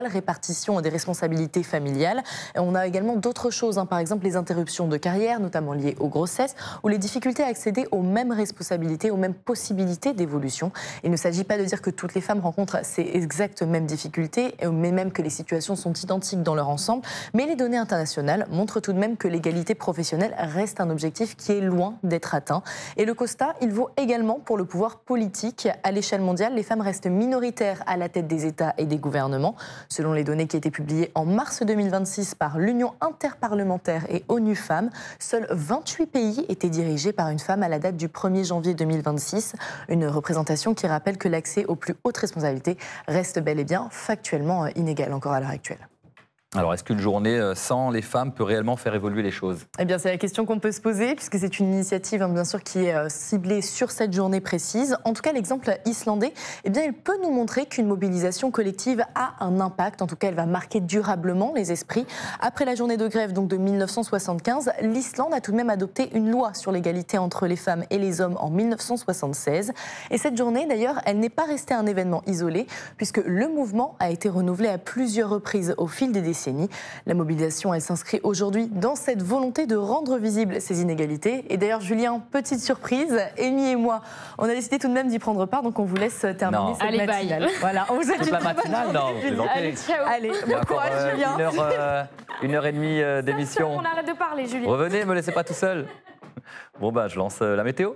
répartition des responsabilités familiales. Et on a également d'autres choses, par exemple les interruptions de carrière, notamment liées aux grossesses, ou les difficultés à accéder aux mêmes responsabilités, aux mêmes possibilités d'évolution. Il ne s'agit pas de dire que toutes les femmes rencontrent ces exactes mêmes difficultés, mais même que les situations sont identiques dans leur ensemble. Mais les données internationales montrent tout de même que l'égalité professionnelle reste un objectif qui est loin d'être atteint. Et le constat, il vaut également pour le pouvoir politique. À l'échelle mondiale, les femmes restent minoritaires à la tête des États et des gouvernements. Selon les données qui étaient publiées en mars 2026 par l'Union interparlementaire et ONU Femmes, seuls 28 pays étaient dirigés par une femme à la date du 1er janvier 2026. Une représentation qui rappelle que l'accès aux plus hautes responsabilités reste bel et bien factuellement inégal encore à l'heure actuelle. Alors, est-ce qu'une journée sans les femmes peut réellement faire évoluer les choses ? Eh bien, c'est la question qu'on peut se poser, puisque c'est une initiative, bien sûr, qui est ciblée sur cette journée précise. En tout cas, l'exemple islandais, eh bien, il peut nous montrer qu'une mobilisation collective a un impact. En tout cas, elle va marquer durablement les esprits. Après la journée de grève donc de 1975, l'Islande a tout de même adopté une loi sur l'égalité entre les femmes et les hommes en 1976. Et cette journée, d'ailleurs, elle n'est pas restée un événement isolé, puisque le mouvement a été renouvelé à plusieurs reprises au fil des décennies. La mobilisation, elle s'inscrit aujourd'hui dans cette volonté de rendre visibles ces inégalités. Et d'ailleurs, Julien, petite surprise, Amy et moi, on a décidé tout de même d'y prendre part, donc on vous laisse terminer cette matinale. Voilà, on vous souhaite toute la matinale, non, vous Allez, ciao. Allez, bon courage, Julien. Une heure et demie d'émission. On arrête de parler, Julien. Revenez, me laissez pas tout seul. Bon, je lance la météo.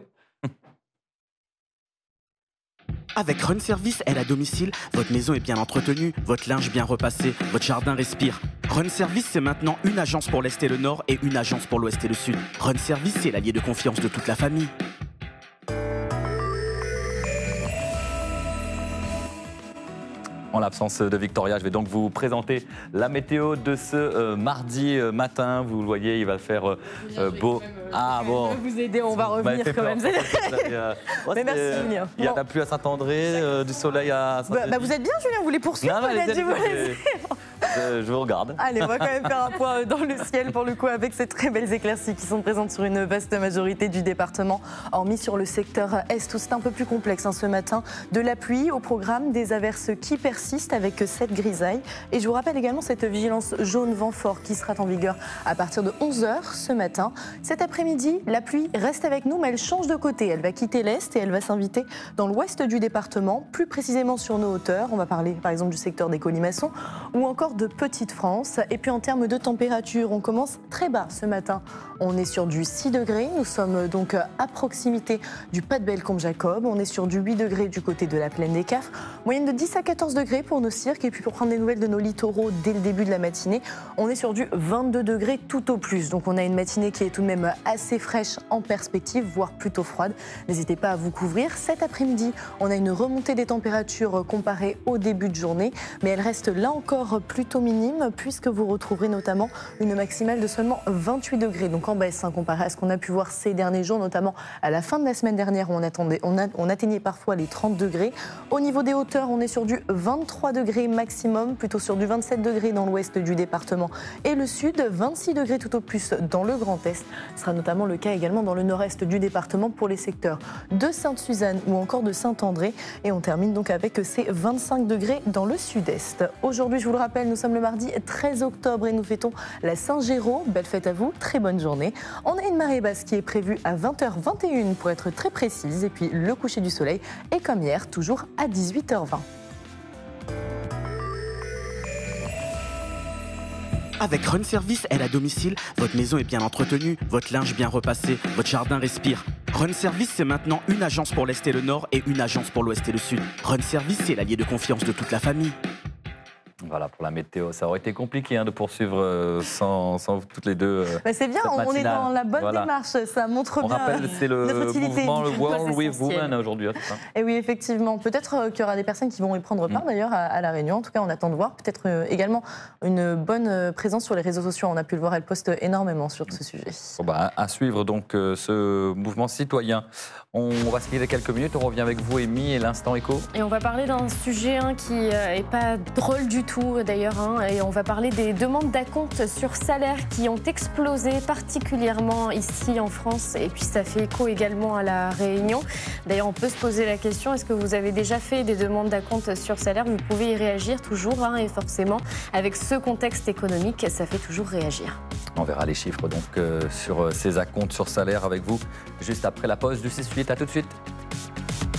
Avec Run Service, aide à domicile, votre maison est bien entretenue, votre linge bien repassé, votre jardin respire. Run Service, c'est maintenant une agence pour l'Est et le Nord et une agence pour l'Ouest et le Sud. Run Service, c'est l'allié de confiance de toute la famille. En l'absence de Victoria, je vais donc vous présenter la météo de ce mardi matin. Vous le voyez, il va faire beau. Ah bon. On va vous aider, on va revenir quand même. Mais merci Julien. Il y a de la pluie à Saint-André, du soleil à Saint-André. Vous êtes bien Julien, vous voulez poursuivre? Non, je vous regarde. Allez, on va quand même faire un point dans le ciel pour le coup avec ces très belles éclaircies qui sont présentes sur une vaste majorité du département, hormis sur le secteur est où c'est un peu plus complexe ce matin. De la pluie au programme, des averses qui persistent avec cette grisaille. Et je vous rappelle également cette vigilance jaune vent fort qui sera en vigueur à partir de 11h ce matin. Cet après-midi, la pluie reste avec nous, mais elle change de côté. Elle va quitter l'est et elle va s'inviter dans l'ouest du département, plus précisément sur nos hauteurs. On va parler par exemple du secteur des Colimaçons ou encore de Petite-France. Et puis en termes de température, on commence très bas ce matin. On est sur du 6 degrés. Nous sommes donc à proximité du Pas de Bellecombe-Jacob. On est sur du 8 degrés du côté de la plaine des Cafres. Moyenne de 10 à 14 degrés pour nos cirques. Et puis pour prendre des nouvelles de nos littoraux dès le début de la matinée, on est sur du 22 degrés tout au plus. Donc on a une matinée qui est tout de même assez fraîche en perspective, voire plutôt froide. N'hésitez pas à vous couvrir. Cet après-midi, on a une remontée des températures comparée au début de journée. Mais elle reste là encore plutôt minime puisque vous retrouverez notamment une maximale de seulement 28 degrés. Donc en baisse comparé à ce qu'on a pu voir ces derniers jours, notamment à la fin de la semaine dernière où on atteignait parfois les 30 degrés. Au niveau des hauteurs, on est sur du 23 degrés maximum, plutôt sur du 27 degrés dans l'ouest du département et le sud, 26 degrés tout au plus dans le Grand Est. Ce sera notamment le cas également dans le nord-est du département pour les secteurs de Sainte-Suzanne ou encore de Saint-André. Et on termine donc avec ces 25 degrés dans le sud-est. Aujourd'hui, je vous le rappelle, nous sommes le mardi 13 octobre et nous fêtons la Saint-Géraud. Belle fête à vous, très bonne journée. On a une marée basse qui est prévue à 20h21 pour être très précise. Et puis le coucher du soleil est comme hier, toujours à 18h20. Avec Run Service, aide à domicile, votre maison est bien entretenue, votre linge bien repassé, votre jardin respire. Run Service, c'est maintenant une agence pour l'Est et le Nord et une agence pour l'Ouest et le Sud. Run Service, c'est l'allié de confiance de toute la famille. Voilà pour la météo. Ça aurait été compliqué de poursuivre sans toutes les deux. C'est bien, on est dans la bonne démarche. Ça montre bien. On rappelle, c'est le mouvement, le World with Women aujourd'hui. Et oui, effectivement. Peut-être qu'il y aura des personnes qui vont y prendre part d'ailleurs à La Réunion. En tout cas, on attend de voir. Peut-être également une bonne présence sur les réseaux sociaux. On a pu le voir, elle poste énormément sur ce sujet. À suivre donc ce mouvement citoyen. On va se quitter quelques minutes. On revient avec vous, Amy, et l'instant écho. Et on va parler d'un sujet qui n'est pas drôle du tout. tout d'ailleurs, et on va parler des demandes d'acompte sur salaire qui ont explosé particulièrement ici en France, et puis ça fait écho également à la Réunion. D'ailleurs, on peut se poser la question, est-ce que vous avez déjà fait des demandes d'acompte sur salaire? Vous pouvez y réagir toujours, et forcément, avec ce contexte économique, ça fait toujours réagir. On verra les chiffres donc sur ces acomptes sur salaire avec vous juste après la pause du 6-8. À tout de suite.